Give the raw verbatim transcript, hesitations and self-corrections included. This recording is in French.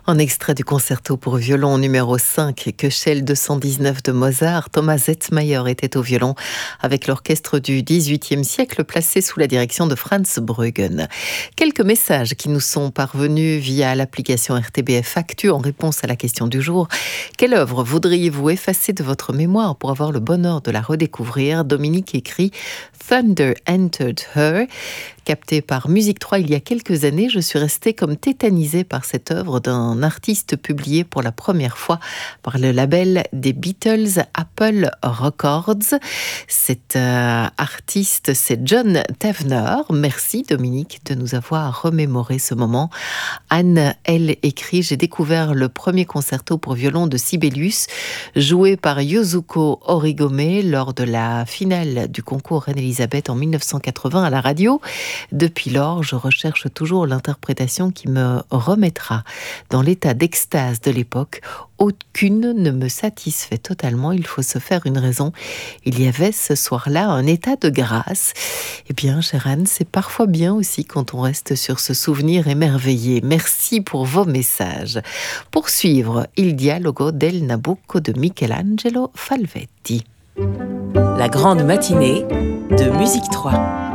En extrait du concerto pour violon numéro cinq, Köchel deux cent dix-neuf de Mozart, Thomas Zetzmayer était au violon avec l'orchestre du dix-huitième siècle placé sous la direction de Franz Bruggen. Quelques messages qui nous sont parvenus via l'application R T B F Actu en réponse à la question du jour. Quelle œuvre voudriez-vous effacer de votre mémoire pour avoir le bonheur de la redécouvrir ? Dominique écrit « Thunder Entered Her ». Capté par Musique trois il y a quelques années, je suis restée comme tétanisée par cette œuvre d'un artiste publié pour la première fois par le label des Beatles, Apple Records. Cet euh, artiste, c'est John Tavener. Merci Dominique de nous avoir remémoré ce moment. Anne, elle écrit « J'ai découvert le premier concerto pour violon de Sibelius, joué par Yosuko Horigome lors de la finale du concours Reine-Élisabeth en mille neuf cent quatre-vingts à la radio. Depuis lors, je recherche toujours l'interprétation qui me remettra dans l'état d'extase de l'époque. Aucune ne me satisfait totalement, il faut se faire une raison. Il y avait ce soir-là un état de grâce. Eh bien, chère Anne, c'est parfois bien aussi quand on reste sur ce souvenir émerveillé. Merci pour vos messages. Pour suivre, Il dialogo del Nabucco de Michelangelo Falvetti. La grande matinée de Musique trois.